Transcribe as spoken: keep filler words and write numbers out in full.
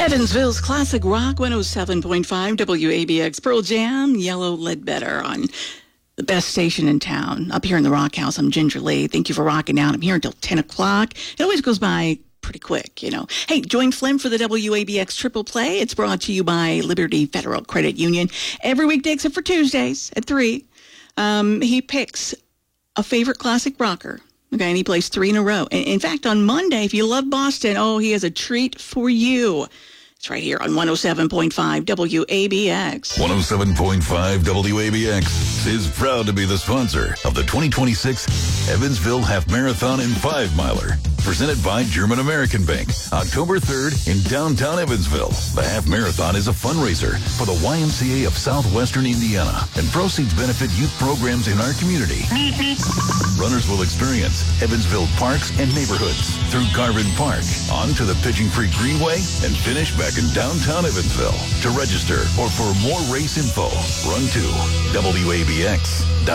Evansville's Classic Rock one oh seven point five W A B X Pearl Jam, Yellow Ledbetter on the best station in town. Up here in the Rock House, I'm Ginger Lee. Thank you for rocking out. I'm here until ten o'clock. It always goes by pretty quick, you know. Hey, join Slim for the W A B X Triple Play. It's brought to you by Liberty Federal Credit Union. Every weekday except for Tuesdays at three. Um, he picks a favorite classic rocker. Okay, and he plays three in a row. In fact, on Monday, if you love Boston, oh, he has a treat for you. It's right here on one oh seven point five W A B X. one oh seven point five W A B X is proud to be the sponsor of the twenty twenty-six Evansville Half Marathon and Five Miler, presented by German American Bank, October third in downtown Evansville. The Half Marathon is a fundraiser for the Y M C A of Southwestern Indiana, and proceeds benefit youth programs in our community. Runners will experience Evansville parks and neighborhoods through Garvin Park, on to the Pigeon Creek Greenway, and finish back in downtown Evansville. To register or for more race info, run to W A B X.